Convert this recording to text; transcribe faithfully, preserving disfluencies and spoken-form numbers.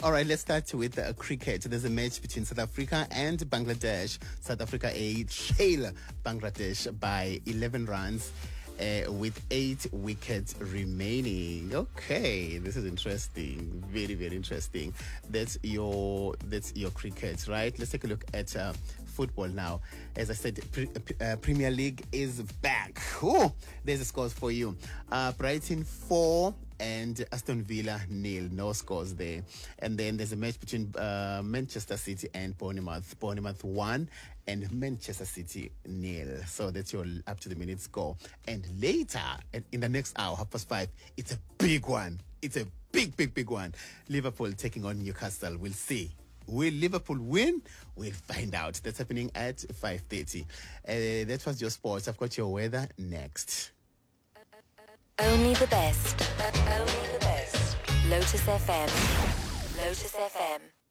All right, let's start with uh, cricket. There's a match between South Africa and Bangladesh. South Africa a trail Bangladesh by eleven runs. Uh, with eight wickets remaining. Okay, this is interesting. Very, very interesting. That's your that's your cricket, right? Let's take a look at uh, football now. As I said, pre- uh, Premier League is back. Oh, there's the scores for you. Uh, Brighton four and Aston Villa nil. No scores there. And then there's a match between uh, Manchester City and Bournemouth. Bournemouth one and Manchester City nil. So that's your up to the minute score. And later, in the next hour, half past five, it's a big one. It's a big, big, big one. Liverpool taking on Newcastle. We'll see. Will Liverpool win? We'll find out. That's happening at five thirty. Uh, that was your sports. I've got your weather next. Only the best. Only the best. Lotus F M. Lotus F M.